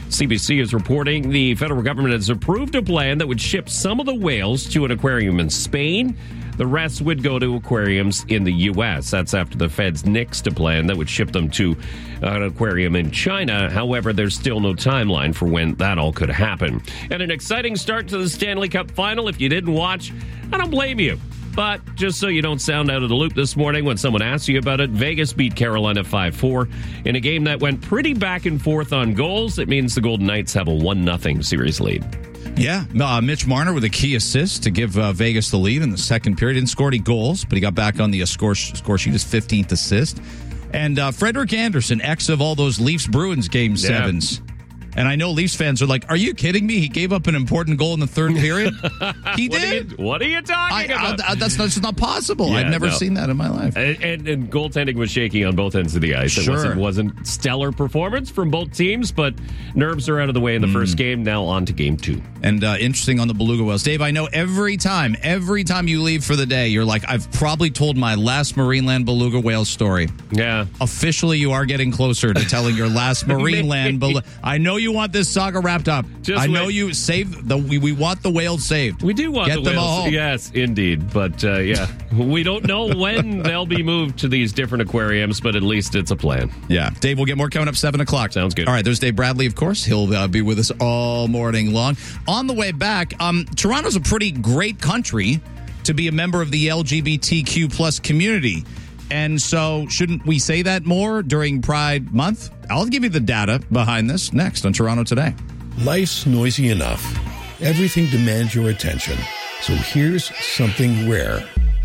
CBC is reporting the federal government has approved a plan that would ship some of the whales to an aquarium in Spain. The rest would go to aquariums in the U.S. That's after the feds nixed a plan that would ship them to an aquarium in China. However, there's still no timeline for when that all could happen. And an exciting start to the Stanley Cup final. If you didn't watch, I don't blame you. But just so you don't sound out of the loop this morning when someone asks you about it, Vegas beat Carolina 5-4 in a game that went pretty back and forth on goals. It means the Golden Knights have a 1-0 series lead. Yeah, Mitch Marner with a key assist to give Vegas the lead in the second period. Didn't score any goals, but he got back on the score sheet, his 15th assist. And Frederik Andersen, ex of all those Leafs-Bruins Game 7s. And I know Leafs fans are like, are you kidding me? He gave up an important goal in the third period? He did? What are you talking about? That's just not possible. Yeah, I've never seen that in my life. And goaltending was shaky on both ends of the ice. Sure. It wasn't stellar performance from both teams, but nerves are out of the way in the first game. Now on to game 2. And interesting on the beluga whales. Dave, I know every time you leave for the day, you're like, I've probably told my last Marineland beluga whale story. Yeah. Officially, you are getting closer to telling your last Marineland beluga. I know you want this saga wrapped up. I know you saved we want the whales saved. We do want Get the them whales. all home. Yes, indeed. But we don't know when they'll be moved to these different aquariums, but at least it's a plan. Yeah. Dave, we'll get more coming up 7 o'clock. Sounds good. All right, there's Dave Bradley, of course. He'll be with us all morning long. On the way back, Toronto's a pretty great country to be a member of the LGBTQ plus community. And so shouldn't we say that more during Pride Month? I'll give you the data behind this next on Toronto Today. Life's noisy enough. Everything demands your attention. So here's something rare.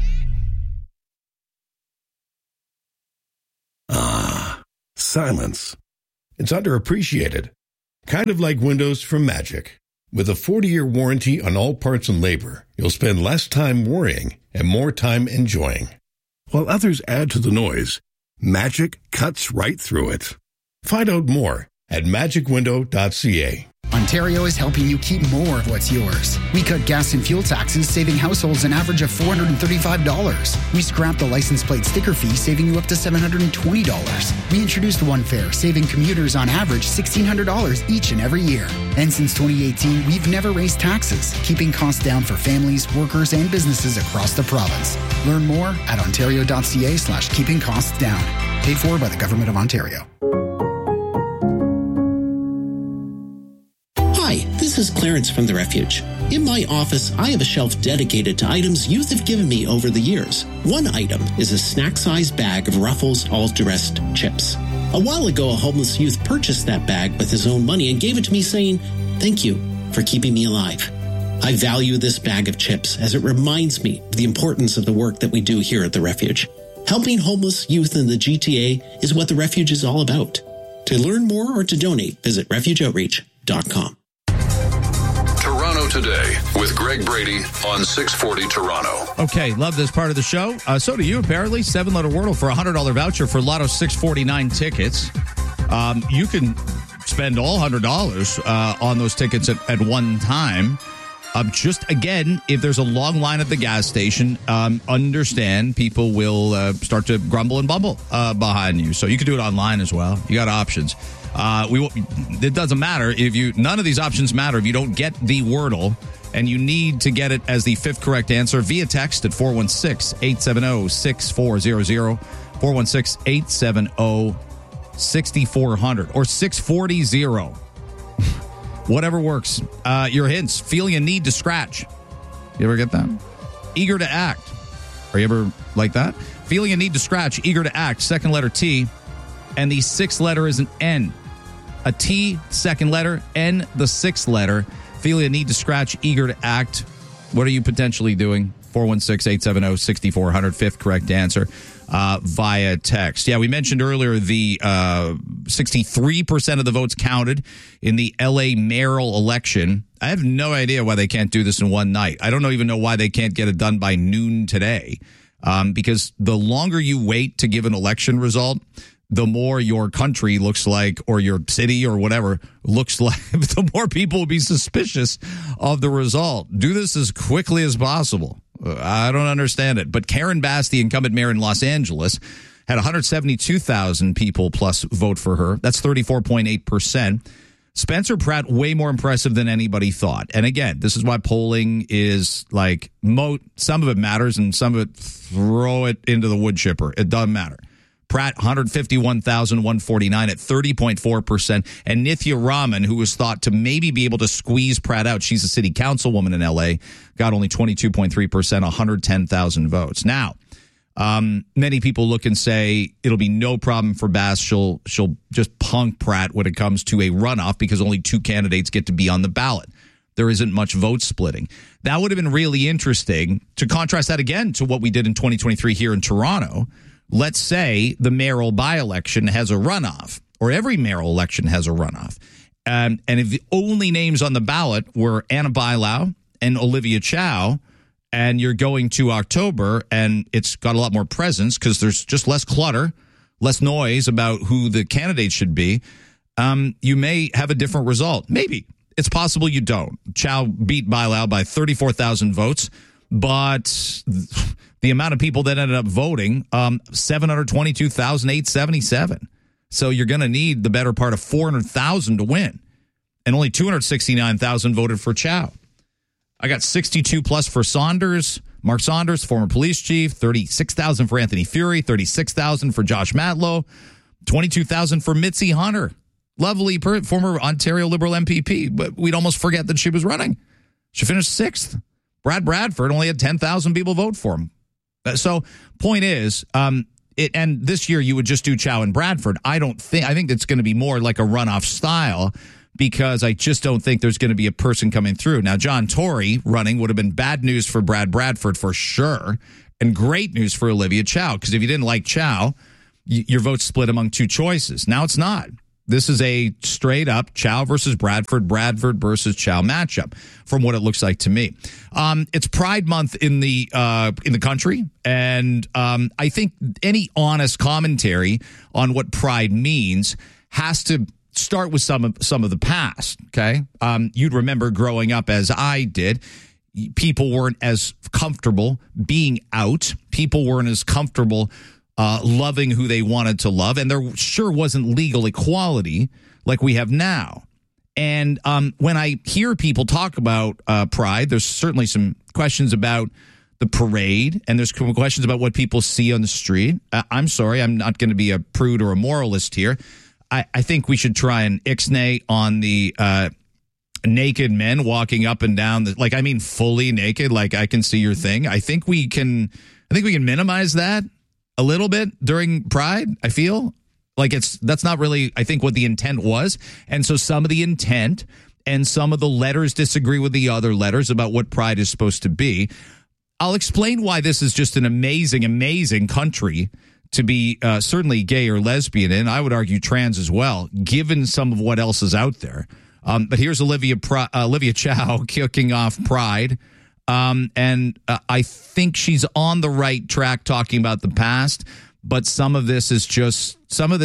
Silence. It's underappreciated. Kind of like windows from Magic. With a 40-year warranty on all parts and labor, you'll spend less time worrying and more time enjoying. While others add to the noise, Magic cuts right through it. Find out more at magicwindow.ca. Ontario is helping you keep more of what's yours. We cut gas and fuel taxes, saving households an average of $435. We scrapped the license plate sticker fee, saving you up to $720. We introduced One Fare, saving commuters on average $1,600 each and every year. And since 2018, we've never raised taxes, keeping costs down for families, workers, and businesses across the province. Learn more at ontario.ca/keeping costs down. Paid for by the Government of Ontario. Hi, this is Clarence from The Refuge. In my office, I have a shelf dedicated to items youth have given me over the years. One item is a snack-sized bag of Ruffles all-dressed chips. A while ago, a homeless youth purchased that bag with his own money and gave it to me saying, "Thank you for keeping me alive." I value this bag of chips as it reminds me of the importance of the work that we do here at The Refuge. Helping homeless youth in the GTA is what The Refuge is all about. To learn more or to donate, visit refugeoutreach.com. Toronto Today with Greg Brady on 640 Toronto. Okay, love this part of the show. So do you, apparently. 7-letter Wordle for a $100 voucher for Lotto 649 tickets. You can spend all $100 on those tickets at one time. Just, again, if there's a long line at the gas station, understand people will start to grumble and bumble behind you. So you can do it online as well. You got options. It doesn't matter none of these options matter if you don't get the Wordle, and you need to get it as the fifth correct answer via text at 416-870-6400, 416-870-6400, or 640. Whatever works. Your hints: feeling a need to scratch. You ever get that? Eager to act. Are you ever like that? Feeling a need to scratch, eager to act. Second letter T, and the sixth letter is an N. A T, second letter, N, the sixth letter. Feeling a need to scratch, eager to act. What are you potentially doing? 416-870-6400, fifth correct answer via text. Yeah, we mentioned earlier the 63% of the votes counted in the LA mayoral election. I have no idea why they can't do this in one night. I don't even know why they can't get it done by noon today, because the longer you wait to give an election result, the more your country looks like, or your city or whatever looks like, the more people will be suspicious of the result. Do this as quickly as possible. I don't understand it. But Karen Bass, the incumbent mayor in Los Angeles, had 172,000 people plus vote for her. That's 34.8%. Spencer Pratt, way more impressive than anybody thought. And again, this is why polling is like, some of it matters and some of it, throw it into the wood chipper. It doesn't matter. Pratt, 151,149 at 30.4%. And Nithya Raman, who was thought to maybe be able to squeeze Pratt out, she's a city councilwoman in L.A., got only 22.3%, 110,000 votes. Now, many people look and say it'll be no problem for Bass. She'll just punk Pratt when it comes to a runoff because only two candidates get to be on the ballot. There isn't much vote splitting. That would have been really interesting to contrast that again to what we did in 2023 here in Toronto. Let's say the mayoral by-election has a runoff, or every mayoral election has a runoff. And if the only names on the ballot were Anna Bailão and Olivia Chow, and you're going to October and it's got a lot more presence because there's just less clutter, less noise about who the candidates should be, you may have a different result. Maybe. It's possible you don't. Chow beat Bailão by 34,000 votes, but the amount of people that ended up voting, 722,877. So you're going to need the better part of 400,000 to win. and only 269,000 voted for Chow. I got 62 plus for Saunders, Mark Saunders, former police chief, 36,000 for Anthony Furey, 36,000 for Josh Matlow, 22,000 for Mitzi Hunter. Lovely former Ontario Liberal MPP, but we'd almost forget that she was running. She finished 6th. Brad Bradford only had 10,000 people vote for him. So point is, and this year you would just do Chow and Bradford. I think it's going to be more like a runoff style, because I just don't think there's going to be a person coming through. Now, John Tory running would have been bad news for Brad Bradford for sure, and great news for Olivia Chow, because if you didn't like Chow, your vote split among two choices. Now it's not. This is a straight up Chow versus Bradford, Bradford versus Chow matchup, from what it looks like to me. It's Pride Month in the country, and I think any honest commentary on what Pride means has to start with some of the past. Okay, you'd remember growing up as I did. People weren't as comfortable being out. People weren't as comfortable loving who they wanted to love, and there sure wasn't legal equality like we have now. And when I hear people talk about Pride, there's certainly some questions about the parade, and there's questions about what people see on the street. I'm sorry, I'm not going to be a prude or a moralist here. I think we should try and ixnay on the naked men walking up and down, fully naked, like I can see your thing. I think we can minimize that a little bit during Pride. I feel like that's not really, I think, what the intent was. And so some of the intent and some of the letters disagree with the other letters about what Pride is supposed to be. I'll explain why this is just an amazing, amazing country to be certainly gay or lesbian in. I would argue trans as well, given some of what else is out there. But here's Olivia Chow kicking off Pride. And I think she's on the right track talking about the past, but some of this is just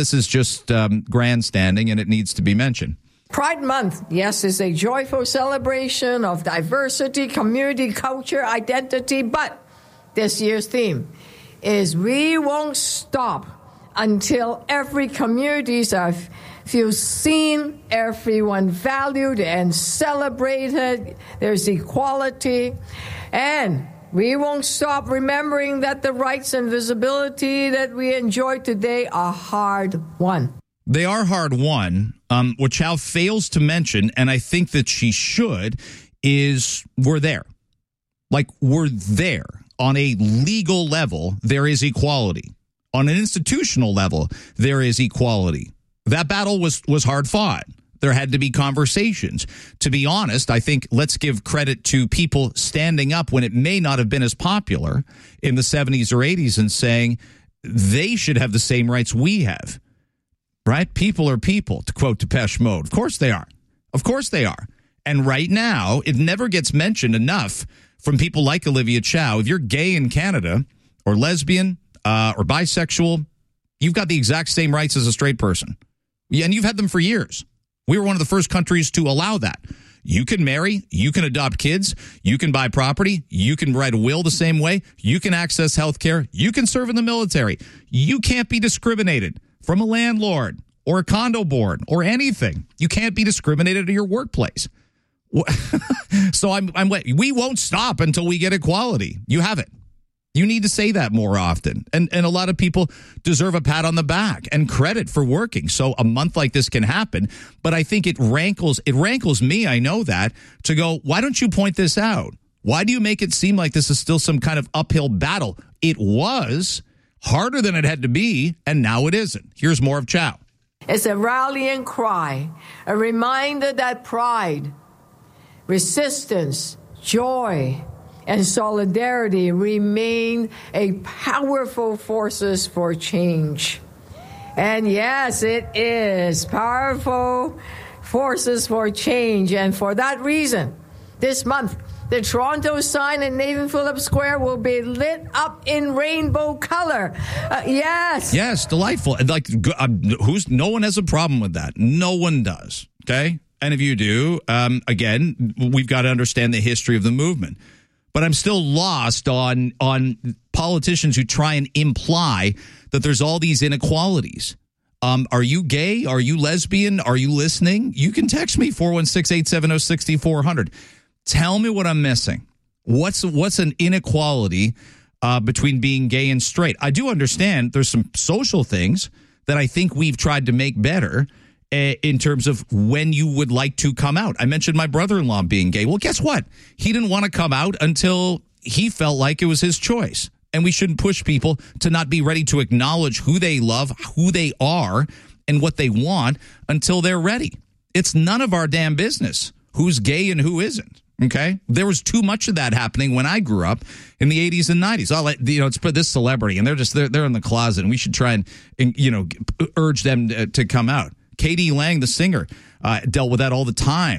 grandstanding, and it needs to be mentioned. Pride Month, yes, is a joyful celebration of diversity, community, culture, identity, but this year's theme is we won't stop until every community feels seen, everyone valued and celebrated, there's equality, and we won't stop remembering that the rights and visibility that we enjoy today are hard-won. They are hard-won. What Chow fails to mention, and I think that she should, is we're there. Like, we're there. On a legal level, there is equality. On an institutional level, there is equality. That battle was hard fought. There had to be conversations. To be honest, I think let's give credit to people standing up when it may not have been as popular in the 70s or 80s and saying they should have the same rights we have. Right? People are people, to quote Depeche Mode. Of course they are. Of course they are. And right now, it never gets mentioned enough from people like Olivia Chow. If you're gay in Canada or lesbian or bisexual, you've got the exact same rights as a straight person. Yeah, and you've had them for years. We were one of the first countries to allow that. You can marry, you can adopt kids, you can buy property, you can write a will the same way, you can access health care, you can serve in the military. You can't be discriminated from a landlord or a condo board or anything. You can't be discriminated at your workplace. So we won't stop until we get equality. You have it. You need to say that more often. And a lot of people deserve a pat on the back and credit for working. So a month like this can happen. But I think it rankles me, I know that, to go, why don't you point this out? Why do you make it seem like this is still some kind of uphill battle? It was harder than it had to be, and now it isn't. Here's more of Chow. It's a rallying cry, a reminder that pride, resistance, joy, and solidarity remain a powerful forces for change. And yes, it is powerful forces for change. And for that reason, this month, the Toronto sign in Nathan Phillips Square will be lit up in rainbow color. Yes. Yes, delightful. Like, no one has a problem with that. No one does. Okay? And if you do, again, we've got to understand the history of the movement. But I'm still lost on politicians who try and imply that there's all these inequalities. Are you gay? Are you lesbian? Are you listening? You can text me 416-870-6400. Tell me what I'm missing. What's an inequality between being gay and straight? I do understand there's some social things that I think we've tried to make better in terms of when you would like to come out. I mentioned my brother-in-law being gay. Well, guess what? He didn't want to come out until he felt like it was his choice. And we shouldn't push people to not be ready to acknowledge who they love, who they are, and what they want until they're ready. It's none of our damn business who's gay and who isn't. Okay, there was too much of that happening when I grew up in the 80s and 90s. It's this celebrity, and they're in the closet, and we should try and urge them to come out. K.D. Lang, the singer, dealt with that all the time.